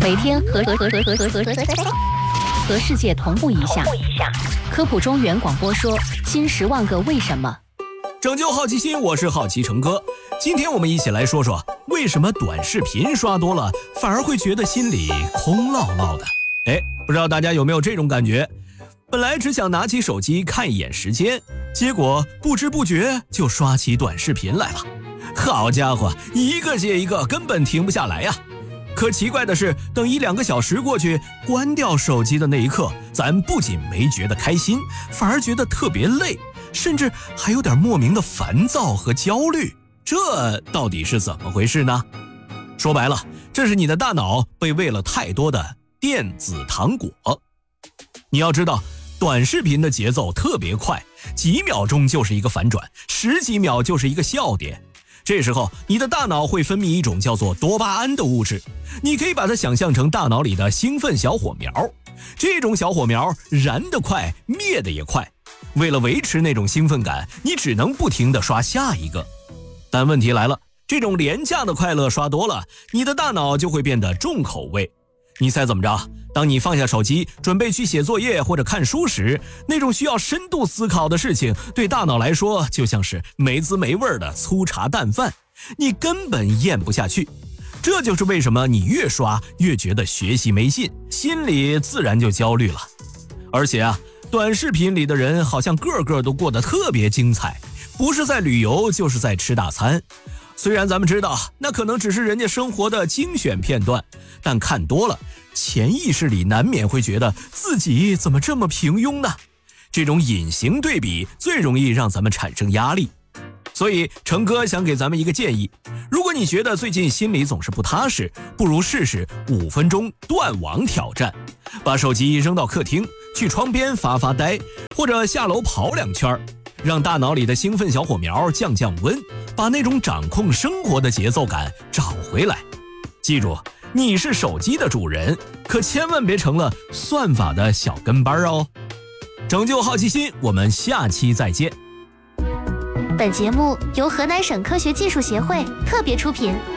每天和世界同步一下。科普中原广播说新10万个为什么。 拯救好奇心，我是好奇成哥。今天我们一起来说说，为什么短视频刷多了反而会觉得心里空落落的。不知道大家有没有这种感觉，本来只想拿起手机看一眼时间，结果不知不觉就刷起短视频来了。好家伙，一个接一个，根本停不下来呀。可奇怪的是，等1-2个小时过去，关掉手机的那一刻，咱不仅没觉得开心，反而觉得特别累，甚至还有点莫名的烦躁和焦虑。这到底是怎么回事呢？说白了，这是你的大脑被喂了太多的电子糖果。你要知道，短视频的节奏特别快，几秒钟就是一个反转，10几秒就是一个笑点。这时候你的大脑会分泌一种叫做多巴胺的物质，你可以把它想象成大脑里的兴奋小火苗。这种小火苗燃得快，灭得也快。为了维持那种兴奋感，你只能不停地刷下一个。但问题来了，这种廉价的快乐刷多了，你的大脑就会变得重口味。你猜怎么着？当你放下手机准备去写作业或者看书时，那种需要深度思考的事情对大脑来说就像是没滋没味的粗茶淡饭，你根本咽不下去。这就是为什么你越刷越觉得学习没劲，心里自然就焦虑了。而且短视频里的人好像个个都过得特别精彩，不是在旅游就是在吃大餐。虽然咱们知道那可能只是人家生活的精选片段，但看多了，潜意识里难免会觉得自己怎么这么平庸呢？这种隐形对比最容易让咱们产生压力。所以成哥想给咱们一个建议，如果你觉得最近心里总是不踏实，不如试试5分钟断网挑战。把手机扔到客厅，去窗边发发呆，或者下楼跑2圈，让大脑里的兴奋小火苗降降温，把那种掌控生活的节奏感找回来。记住，你是手机的主人，可千万别成了算法的小跟班哦。拯救好奇心，我们下期再见。 本节目由河南省科学技术协会特别出品。